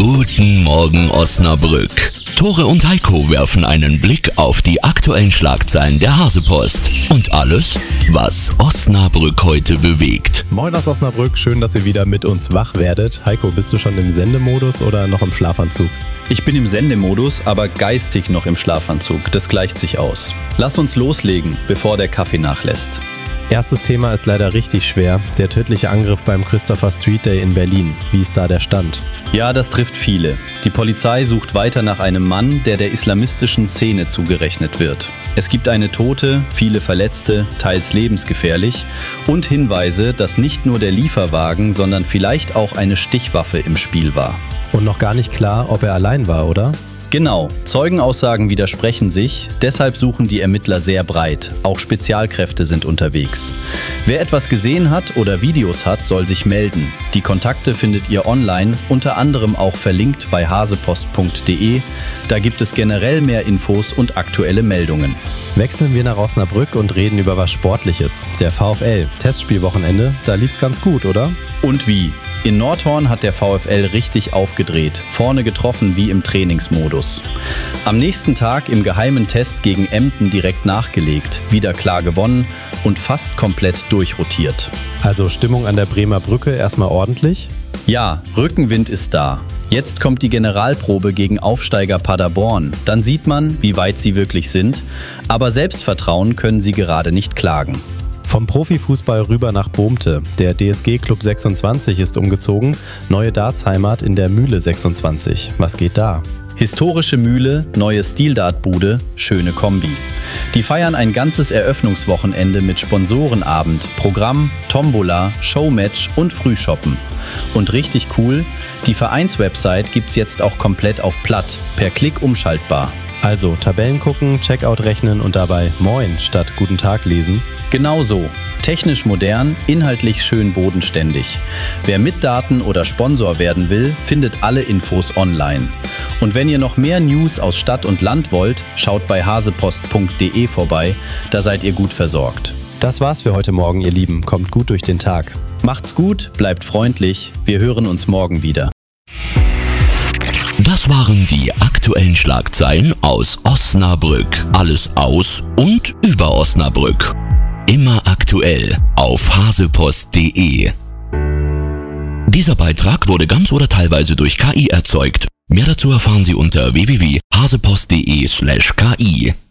Guten Morgen Osnabrück. Tore und Heiko werfen einen Blick auf die aktuellen Schlagzeilen der Hasepost und alles, was Osnabrück heute bewegt. Moin aus Osnabrück, schön, dass ihr wieder mit uns wach werdet. Heiko, bist du schon im Sendemodus oder noch im Schlafanzug? Ich bin im Sendemodus, aber geistig noch im Schlafanzug. Das gleicht sich aus. Lass uns loslegen, bevor der Kaffee nachlässt. Erstes Thema ist leider richtig schwer. Der tödliche Angriff beim Christopher Street Day in Berlin. Wie ist da der Stand? Ja, das trifft viele. Die Polizei sucht weiter nach einem Mann, der islamistischen Szene zugerechnet wird. Es gibt eine Tote, viele Verletzte, teils lebensgefährlich und Hinweise, dass nicht nur der Lieferwagen, sondern vielleicht auch eine Stichwaffe im Spiel war. Und noch gar nicht klar, ob er allein war, oder? Genau, Zeugenaussagen widersprechen sich, deshalb suchen die Ermittler sehr breit. Auch Spezialkräfte sind unterwegs. Wer etwas gesehen hat oder Videos hat, soll sich melden. Die Kontakte findet ihr online, unter anderem auch verlinkt bei hasepost.de. Da gibt es generell mehr Infos und aktuelle Meldungen. Wechseln wir nach Osnabrück und reden über was Sportliches. Der VfL, Testspielwochenende, da lief's ganz gut, oder? Und wie? In Nordhorn hat der VfL richtig aufgedreht, vorne getroffen wie im Trainingsmodus. Am nächsten Tag im geheimen Test gegen Emden direkt nachgelegt, wieder klar gewonnen und fast komplett durchrotiert. Also Stimmung an der Bremer Brücke erstmal ordentlich? Ja, Rückenwind ist da. Jetzt kommt die Generalprobe gegen Aufsteiger Paderborn. Dann sieht man, wie weit sie wirklich sind. Aber Selbstvertrauen können sie gerade nicht klagen. Vom Profifußball rüber nach Bohmte. Der DSG Club 26 ist umgezogen. Neue Dartsheimat in der Mühle 26. Was geht da? Historische Mühle, neue Stildartbude, schöne Kombi. Die feiern ein ganzes Eröffnungswochenende mit Sponsorenabend, Programm, Tombola, Showmatch und Frühshoppen. Und richtig cool, die Vereinswebsite gibt's jetzt auch komplett auf Platt, per Klick umschaltbar. Also Tabellen gucken, Checkout rechnen und dabei Moin statt Guten Tag lesen. Genau so. Technisch modern, inhaltlich schön bodenständig. Wer Mitdaten oder Sponsor werden will, findet alle Infos online. Und wenn ihr noch mehr News aus Stadt und Land wollt, schaut bei hasepost.de vorbei, da seid ihr gut versorgt. Das war's für heute Morgen, ihr Lieben. Kommt gut durch den Tag. Macht's gut, bleibt freundlich. Wir hören uns morgen wieder. Das waren die aktuellen Schlagzeilen aus Osnabrück. Alles aus und über Osnabrück. Immer aktuell auf hasepost.de. Dieser Beitrag wurde ganz oder teilweise durch KI erzeugt. Mehr dazu erfahren Sie unter www.hasepost.de/KI.